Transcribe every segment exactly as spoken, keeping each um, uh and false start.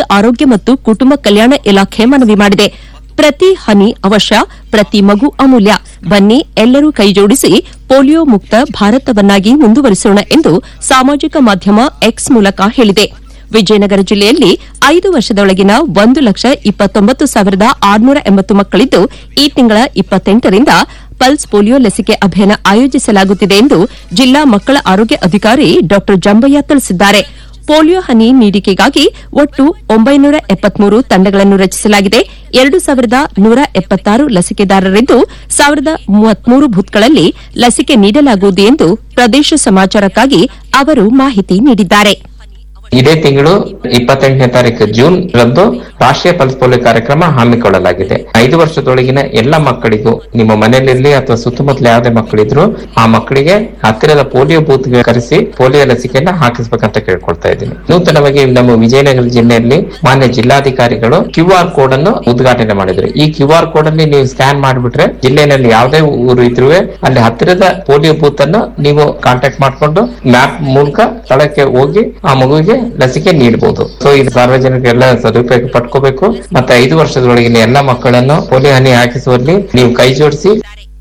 ಆರೋಗ್ಯ ಮತ್ತು ಕುಟುಂಬ ಕಲ್ಯಾಣ ಇಲಾಖೆ ಮನವಿ ಮಾಡಿದೆ. ಪ್ರತಿ ಹನಿ ಅವಶ್ಯ, ಪ್ರತಿ ಮಗು ಅಮೂಲ್ಯ. ಬನ್ನಿ ಎಲ್ಲರೂ ಕೈಜೋಡಿಸಿ ಪೋಲಿಯೋ ಮುಕ್ತ ಭಾರತವನ್ನಾಗಿ ಮುಂದುವರಿಸೋಣ ಎಂದು ಸಾಮಾಜಿಕ ಮಾಧ್ಯಮ ಎಕ್ಸ್ ಮೂಲಕ ಹೇಳಿದೆ. ವಿಜಯನಗರ ಜಿಲ್ಲೆಯಲ್ಲಿ ಐದು ವರ್ಷದೊಳಗಿನ ಒಂದು ಲಕ್ಷ ಇಪ್ಪತ್ತೊಂಬತ್ತು ಸಾವಿರದ ಆರುನೂರ ಎಂಬತ್ತು ಮಕ್ಕಳಿದ್ದು ಈ ತಿಂಗಳ ಇಪ್ಪತ್ತೆಂಟರಿಂದ ಪಲ್ಸ್ ಪೋಲಿಯೋ ಲಸಿಕೆ ಅಭಿಯಾನ ಆಯೋಜಿಸಲಾಗುತ್ತಿದೆ ಎಂದು ಜಿಲ್ಲಾ ಮಕ್ಕಳ ಆರೋಗ್ಯ ಅಧಿಕಾರಿ ಡಾ ಜಂಬಯ್ಯ ತಿಳಿಸಿದ್ದಾರೆ. ಪೋಲಿಯೋ ಹನಿ ನೀಡಿಕೆಗಾಗಿ ಒಟ್ಟು ಒಂಬೈನೂರ ಎಪ್ಪತ್ಮೂರು ತಂಡಗಳನ್ನು ರಚಿಸಲಾಗಿದೆ. ಎರಡು ಸಾವಿರದ ನೂರ ಎಪ್ಪತ್ತಾರು ಲಸಿಕೆದಾರರಿದ್ದು ಸಾವಿರದ ಮೂವತ್ಮೂರು ಬೂತ್ಗಳಲ್ಲಿ ಲಸಿಕೆ ನೀಡಲಾಗುವುದು ಎಂದು ಪ್ರದೇಶ ಸಮಾಚಾರಕ್ಕಾಗಿ ಅವರು ಮಾಹಿತಿ ನೀಡಿದ್ದಾರೆ. ಇದೇ ತಿಂಗಳು ಇಪ್ಪತ್ತೆಂಟನೇ ತಾರೀಕು ಜೂನ್ ರಂದು ರಾಷ್ಟ್ರೀಯ ಪಲ್ಸ್ ಪೋಲಿಯೋ ಕಾರ್ಯಕ್ರಮ ಹಮ್ಮಿಕೊಳ್ಳಲಾಗಿದೆ. ಐದು ವರ್ಷದೊಳಗಿನ ಎಲ್ಲ ಮಕ್ಕಳಿಗೂ ನಿಮ್ಮ ಮನೆಯಲ್ಲಿ ಅಥವಾ ಸುತ್ತಮುತ್ತಲ ಯಾವುದೇ ಮಕ್ಕಳಿದ್ರು ಆ ಮಕ್ಕಳಿಗೆ ಹತ್ತಿರದ ಪೋಲಿಯೋ ಬೂತ್ ಕರೆಸಿ ಪೋಲಿಯೋ ಲಸಿಕೆಯನ್ನ ಹಾಕಿಸ್ಬೇಕಂತ ಕೇಳ್ಕೊಳ್ತಾ ಇದ್ದೀನಿ. ನೂತನವಾಗಿ ನಮ್ಮ ವಿಜಯನಗರ ಜಿಲ್ಲೆಯಲ್ಲಿ ಮಾನ್ಯ ಜಿಲ್ಲಾಧಿಕಾರಿಗಳು ಕ್ಯೂ ಆರ್ ಕೋಡ್ ಅನ್ನು ಉದ್ಘಾಟನೆ ಮಾಡಿದ್ರು. ಈ ಕ್ಯೂ ಆರ್ ಕೋಡ್ ಅಲ್ಲಿ ನೀವು ಸ್ಕ್ಯಾನ್ ಮಾಡಿಬಿಟ್ರೆ ಜಿಲ್ಲೆಯಲ್ಲಿ ಯಾವುದೇ ಊರು ಇದ್ರು ಅಲ್ಲಿ ಹತ್ತಿರದ ಪೋಲಿಯೋ ಬೂತ್ ಅನ್ನು ನೀವು ಕಾಂಟ್ಯಾಕ್ಟ್ ಮಾಡಿಕೊಂಡು ಮ್ಯಾಪ್ ಮೂಲಕ ಸ್ಥಳಕ್ಕೆ ಹೋಗಿ ಆ ಮಗುವಿಗೆ ಲಸಿಕೆ ನೀಡಬಹುದು. ಸೊ ಇದು ಸಾರ್ವಜನಿಕರೆಲ್ಲ ಸದುಪಯೋಗ ಪಡ್ಕೋಬೇಕು. ಮತ್ತೆ ಐದು ವರ್ಷದೊಳಗಿನ ಎಲ್ಲ ಮಕ್ಕಳನ್ನು ಪೋಲಿಯೋ ಹನಿ ಹಾಕಿಸುವಲ್ಲಿ ನೀವು ಕೈ ಜೋಡಿಸಿ.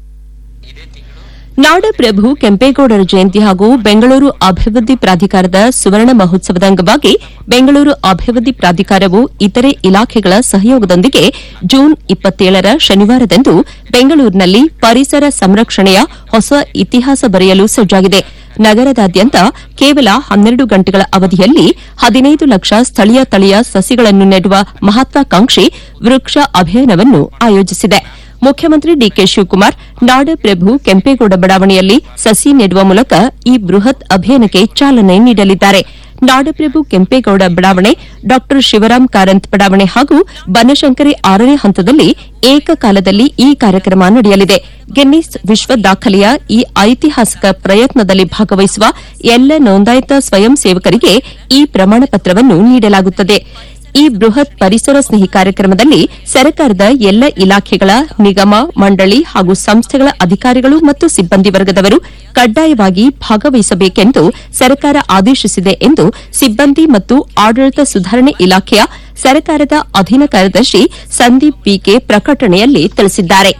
ನಾಡಪ್ರಭು ಕೆಂಪೇಗೌಡರ ಜಯಂತಿ ಹಾಗೂ ಬೆಂಗಳೂರು ಅಭಿವೃದ್ಧಿ ಪ್ರಾಧಿಕಾರದ ಸುವರ್ಣ ಮಹೋತ್ಸವದ ಅಂಗವಾಗಿ ಬೆಂಗಳೂರು ಅಭಿವೃದ್ಧಿ ಪ್ರಾಧಿಕಾರವು ಇತರೆ ಇಲಾಖೆಗಳ ಸಹಯೋಗದೊಂದಿಗೆ ಜೂನ್ ಇಪ್ಪತ್ತೇಳರ ಶನಿವಾರದಂದು ಬೆಂಗಳೂರಿನಲ್ಲಿ ಪರಿಸರ ಸಂರಕ್ಷಣೆಯ ಹೊಸ ಇತಿಹಾಸ ಬರೆಯಲು ಸಜ್ಜಾಗಿದೆ. ನಗರದಾದ್ಯಂತ ಕೇವಲ ಹನ್ನೆರಡು ಗಂಟೆಗಳ ಅವಧಿಯಲ್ಲಿ ಹದಿನೈದು ಲಕ್ಷ ಸ್ಥಳೀಯ ತಳಿಯ ಸಸಿಗಳನ್ನು ನೆಡುವ ಮಹತ್ವಾಕಾಂಕ್ಷಿ ವೃಕ್ಷ ಅಭಿಯಾನವನ್ನು ಆಯೋಜಿಸಿದೆ. ಮುಖ್ಯಮಂತ್ರಿ ಡಿಕೆ ಶಿವಕುಮಾರ್ ನಾಡಪ್ರಭು ಕೆಂಪೇಗೌಡ ಬಡಾವಣೆಯಲ್ಲಿ ಸಸಿ ನೆಡುವ ಮೂಲಕ ಈ ಬೃಹತ್ ಅಭಿಯಾನಕ್ಕೆ ಚಾಲನೆ ನೀಡಲಿದ್ದಾರೆ. ನಾಡಪ್ರಭು ಕೆಂಪೇಗೌಡ ಬಡಾವಣೆ, ಡಾ ಶಿವರಾಂ ಕಾರಂತ್ ಬಡಾವಣೆ ಹಾಗೂ ಬನಶಂಕರಿ ಆರನೇ ಹಂತದಲ್ಲಿ ಏಕಕಾಲದಲ್ಲಿ ಈ ಕಾರ್ಯಕ್ರಮ ನಡೆಯಲಿದೆ. ಗಿನ್ನಿಸ್ ವಿಶ್ವ ದಾಖಲೆಯ ಈ ಐತಿಹಾಸಿಕ ಪ್ರಯತ್ನದಲ್ಲಿ ಭಾಗವಹಿಸುವ ಎಲ್ಲ ನೋಂದಾಯಿತ ಸ್ವಯಂ ಸೇವಕರಿಗೆ ಈ ಪ್ರಮಾಣ ಪತ್ರವನ್ನು ನೀಡಲಾಗುತ್ತದೆ. ಈ ಬೃಹತ್ ಪರಿಸರ ಸ್ನೇಹಿ ಕಾರ್ಯಕ್ರಮದಲ್ಲಿ ಸರ್ಕಾರದ ಎಲ್ಲ ಇಲಾಖೆಗಳ, ನಿಗಮ, ಮಂಡಳಿ ಹಾಗೂ ಸಂಸ್ಥೆಗಳ ಅಧಿಕಾರಿಗಳು ಮತ್ತು ಸಿಬ್ಬಂದಿ ವರ್ಗದವರು ಕಡ್ಡಾಯವಾಗಿ ಭಾಗವಹಿಸಬೇಕೆಂದು ಸರ್ಕಾರ ಆದೇಶಿಸಿದೆ ಎಂದು ಸಿಬ್ಬಂದಿ ಮತ್ತು ಆಡಳಿತ ಸುಧಾರಣೆ ಇಲಾಖೆಯ ಸರ್ಕಾರದ ಅಧೀನ ಕಾರ್ಯದರ್ಶಿ ಸಂದೀಪ್ ಬಿಕೆ ಪ್ರಕಟಣೆಯಲ್ಲಿ ತಿಳಿಸಿದ್ದಾರೆ.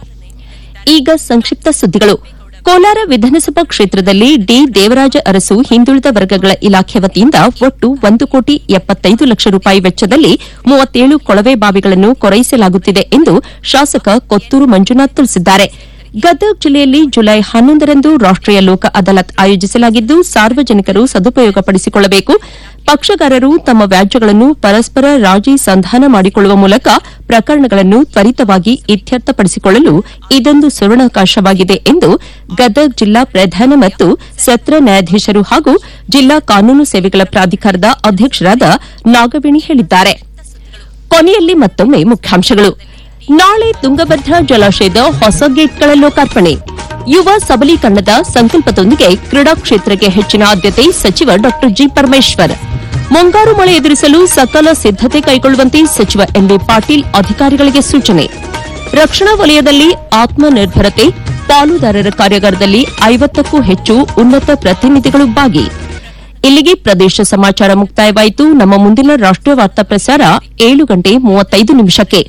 ಈಗ ಸಂಕ್ಷಿಪ್ತ ಸುದ್ದಿಗಳು. ಕೋಲಾರ ವಿಧಾನಸಭಾ ಕ್ಷೇತ್ರದಲ್ಲಿ ಡಿ ದೇವರಾಜ ಅರಸು ಹಿಂದುಳಿದ ವರ್ಗಗಳ ಇಲಾಖೆ ವತಿಯಿಂದ ಒಟ್ಟು ಒಂದು ಕೋಟಿ ಎಪ್ಪತ್ತೈದು ಲಕ್ಷ ರೂಪಾಯಿ ವೆಚ್ಚದಲ್ಲಿ ಮೂವತ್ತೇಳು ಕೊಳವೆ ಬಾವಿಗಳನ್ನು ಕೊರೈಸಲಾಗುತ್ತಿದೆ ಎಂದು ಶಾಸಕ ಕೊತ್ತೂರು ಮಂಜುನಾಥ್ ತಿಳಿಸಿದ್ದಾರೆ. ಗದಗ ಜಿಲ್ಲೆಯಲ್ಲಿ ಜುಲೈ ಹನ್ನೊಂದರಂದು ರಾಷ್ಟೀಯ ಲೋಕ ಅದಾಲತ್ ಆಯೋಜಿಸಲಾಗಿದ್ದು ಸಾರ್ವಜನಿಕರು ಸದುಪಯೋಗಪಡಿಸಿಕೊಳ್ಳಬೇಕು. ಪಕ್ಷಗಾರರು ತಮ್ಮ ವ್ಯಾಜ್ಯಗಳನ್ನು ಪರಸ್ಪರ ರಾಜಿ ಸಂಧಾನ ಮಾಡಿಕೊಳ್ಳುವ ಮೂಲಕ ಪ್ರಕರಣಗಳನ್ನು ತ್ವರಿತವಾಗಿ ಇತ್ಯರ್ಥಪಡಿಸಿಕೊಳ್ಳಲು ಇದೊಂದು ಸುವರ್ಣಾವಕಾಶವಾಗಿದೆ ಎಂದು ಗದಗ ಜಿಲ್ಲಾ ಪ್ರಧಾನ ಮತ್ತು ಸತ್ರ ನ್ಯಾಯಾಧೀಶರು ಹಾಗೂ ಜಿಲ್ಲಾ ಕಾನೂನು ಸೇವೆಗಳ ಪ್ರಾಧಿಕಾರದ ಅಧ್ಯಕ್ಷರಾದ ನಾಗವೇಣಿ ಹೇಳಿದ್ದಾರೆ. ಕೊನೆಯಲ್ಲಿ ಮತ್ತೊಮ್ಮೆ ಮುಖ್ಯಾಂಶಗಳು. ನಾಳೆ ತುಂಗಭದ್ರಾ ಜಲಾಶಯದ ಹೊಸ ಗೇಟ್ಗಳ ಲೋಕಾರ್ಪಣೆ. ಯುವ ಸಬಲೀಕರಣದ ಸಂಕಲ್ಪದೊಂದಿಗೆ ಕ್ರೀಡಾ ಕ್ಷೇತ್ರಕ್ಕೆ ಹೆಚ್ಚಿನ ಆದ್ಯತೆ ಸಚಿವ ಡಾ ಜಿ ಪರಮೇಶ್ವರ್. ಮುಂಗಾರು ಮಳೆ ಎದುರಿಸಲು ಸಕಲ ಸಿದ್ದತೆ ಕೈಗೊಳ್ಳುವಂತೆ ಸಚಿವ ಎಂಬಿ ಪಾಟೀಲ್ ಅಧಿಕಾರಿಗಳಿಗೆ ಸೂಚನೆ. ರಕ್ಷಣಾ ವಲಯದಲ್ಲಿ ಆತ್ಮನಿರ್ಭರತೆ, ಪಾಲುದಾರರ ಕಾರ್ಯಾಗಾರದಲ್ಲಿ ಐವತ್ತಕ್ಕೂ ಹೆಚ್ಚು ಉನ್ನತ ಪ್ರತಿನಿಧಿಗಳು ಭಾಗಿ. ಇಲ್ಲಿಗೆ ಪ್ರದೇಶ ಸಮಾಚಾರ ಮುಕ್ತಾಯವಾಯಿತು. ನಮ್ಮ ಮುಂದಿನ ರಾಷ್ಟೀಯ ವಾರ್ತಾ ಪ್ರಸಾರ ಏಳು ಗಂಟೆ ಮೂವತ್ತೈದು ನಿಮಿಷಕ್ಕೆ.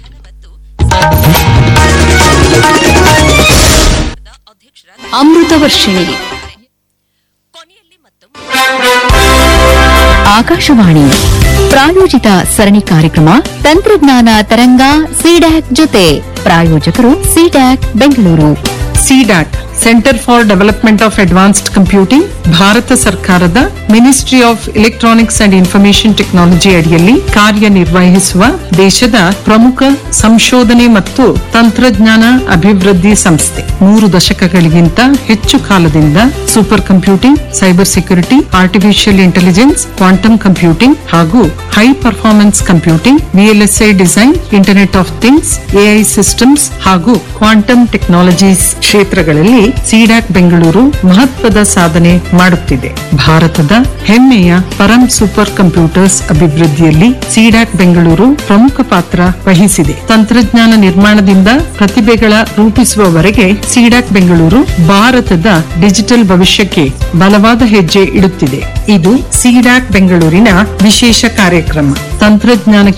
ಅಮೃತ ವರ್ಷಿಣಿ ಆಕಾಶವಾಣಿ ಪ್ರಾಯೋಜಿತ ಸರಣಿ ಕಾರ್ಯಕ್ರಮ ತಂತ್ರಜ್ಞಾನ ತರಂಗ ಸಿಡ್ಯಾಕ್ ಜೊತೆ. ಪ್ರಾಯೋಜಕರು CDAC Bengaluru. CDAC centre for development of advanced computing Bharat ಸರ್ಕಾರದ ministry of electronics and information technology ಅಡಿಯಲ್ಲಿ ಕಾರ್ಯನಿರ್ವಹಿಸುವ ದೇಶದ ಪ್ರಮುಖ ಸಂಶೋಧನೆ ಮತ್ತು ತಂತ್ರಜ್ಞಾನ ಅಭಿವೃದ್ಧಿ ಸಂಸ್ಥೆ. ಮೂರು ದಶಕಗಳಿಗಿಂತ ಹೆಚ್ಚು ಕಾಲದಿಂದ super computing, cyber security, artificial intelligence, quantum computing ಹಾಗೂ high performance computing, VLSI design, internet of things, AI systems ಹಾಗೂ ಕ್ವಾಂಟಮ್ ಟೆಕ್ನಾಲಜೀಸ್ ಕ್ಷೇತ್ರಗಳಲ್ಲಿ ಸಿಡ್ಯಾಕ್ ಬೆಂಗಳೂರು ಮಹತ್ವದ ಸಾಧನೆ ಮಾಡುತ್ತಿದೆ. ಭಾರತದ ಹೆಮ್ಮೆಯ ಪರಂ ಸೂಪರ್ ಕಂಪ್ಯೂಟರ್ಸ್ ಅಭಿವೃದ್ಧಿಯಲ್ಲಿ ಸಿಡ್ಯಾಕ್ ಬೆಂಗಳೂರು ಪ್ರಮುಖ ಪಾತ್ರ ವಹಿಸಿದೆ. ತಂತ್ರಜ್ಞಾನ ನಿರ್ಮಾಣದಿಂದ ಪ್ರತಿಭೆಗಳ ರೂಪಿಸುವವರೆಗೆ ಸಿಡ್ಯಾಕ್ ಬೆಂಗಳೂರು ಭಾರತದ ಡಿಜಿಟಲ್ ಭವಿಷ್ಯಕ್ಕೆ ಬಲವಾದ ಹೆಜ್ಜೆ ಇಡುತ್ತಿದೆ. ಇದು ಸಿಡ್ಯಾಕ್ ಬೆಂಗಳೂರಿನ ವಿಶೇಷ ಕಾರ್ಯಕ್ರಮ. ತಂತ್ರಜ್ಞಾನ